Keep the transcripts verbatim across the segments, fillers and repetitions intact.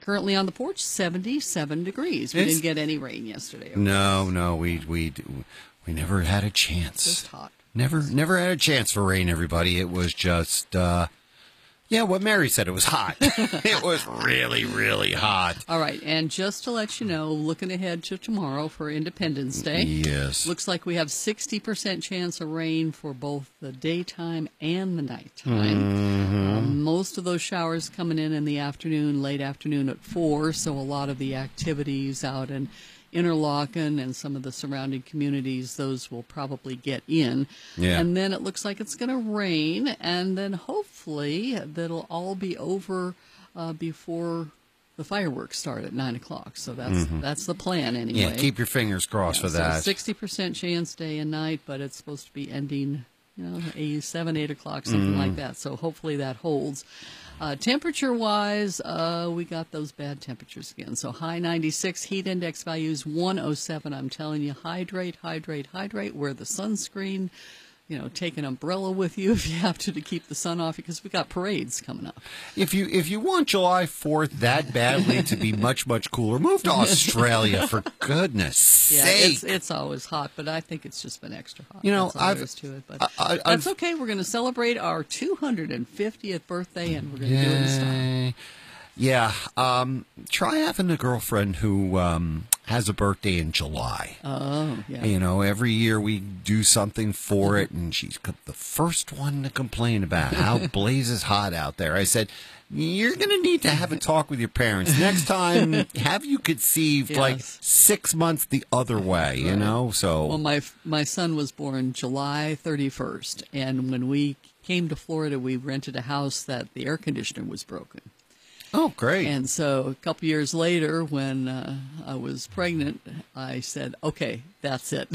currently on the porch, seventy-seven degrees. We It's- didn't get any rain yesterday. No, no, we we we never had a chance. Just hot. Never, never had a chance for rain. Everybody, it was just, uh, yeah, what Mary said. It was hot. It was really, really hot. All right, and just to let you know, looking ahead to tomorrow for Independence Day. Yes. Looks like we have sixty percent chance of rain for both the daytime and the nighttime. Mm-hmm. Um, most of those showers coming in in the afternoon, late afternoon at four, so a lot of the activities out in Interlaken and some of the surrounding communities, those will probably get in. Yeah. And then it looks like it's going to rain, and then hopefully that'll all be over uh, before the fireworks start at nine o'clock. So that's Mhm. that's the plan anyway. Yeah, keep your fingers crossed Yeah, for that. So sixty percent chance day and night, but it's supposed to be ending, you know, eight, seven, eight o'clock, something Mm. like that. So hopefully that holds. Uh, temperature-wise, uh, we got those bad temperatures again. So high ninety-six, heat index values one oh seven. I'm telling you, hydrate, hydrate, hydrate. Wear the sunscreen. You know, take an umbrella with you if you have to to keep the sun off, because we got parades coming up. If you if you want July fourth that badly to be much, much cooler, move to Australia, for goodness Yeah, sake. it's it's always hot, but I think it's just been extra hot. You know, That's all there I've- is to it. But I- I- that's I've- okay. We're going to celebrate our two hundred fiftieth birthday, and we're going to do it in style. Yay. Yeah, um, try having a girlfriend who um, has a birthday in July. Oh, yeah. You know, every year we do something for it, and she's the first one to complain about how blazes hot out there. I said, you're going to need to have a talk with your parents. Next time, have you conceived Yes. like six months the other way, you Right. know? So, Well, my my son was born July thirty-first, and when we came to Florida, we rented a house that the air conditioner was broken. oh, great. And so a couple years later, when uh, I was pregnant, I said, okay, that's it.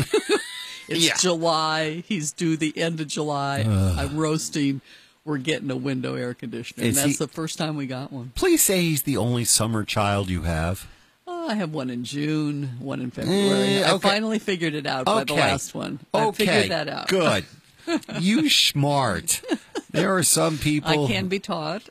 It's Yeah. July. He's due the end of July. I'm roasting. We're getting a window air conditioner. And Is that's he- the first time we got one. Please say he's the only summer child you have. Oh, I have one in June, one in February. Eh, I okay. finally figured it out by the Okay. last one. I Okay, figured that out. good. You smart. There are some people. I can be taught.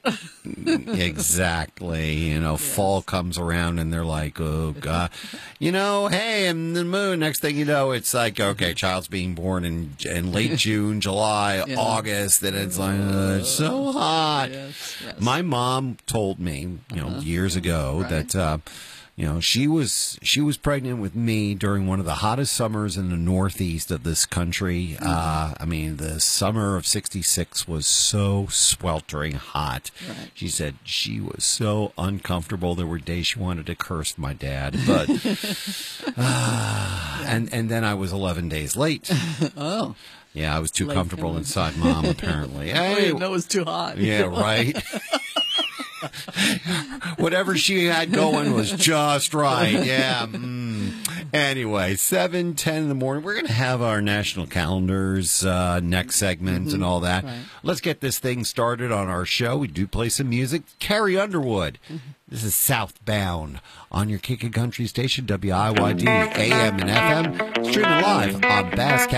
Exactly. You know, fall comes around and they're like, oh, God. You know, hey, in the moon. Next thing you know, it's like, okay, child's being born in, in late June, July, Yeah. August. And it's like, uh, it's so hot. Yes, yes. My mom told me, you know, years ago Right. that, uh, you know, she was she was pregnant with me during one of the hottest summers in the Northeast of this country. Uh, I mean, the summer of sixty-six was so sweltering hot. Right. She said she was so uncomfortable. There were days she wanted to curse my dad, but uh, and and then I was eleven days late. Oh. Yeah, I was too Late comfortable coming. inside mom. Apparently, I Hey, didn't know it was too hot. yeah, right. Whatever she had going was just right. Yeah. Mm. Anyway, seven ten in the morning. We're going to have our national calendars uh, next segment and all that. Right. Let's get this thing started on our show. We do play some music. Carrie Underwood. This is Southbound on your Kick and Country station, W I Y D, A M and F M. Streaming live on Bass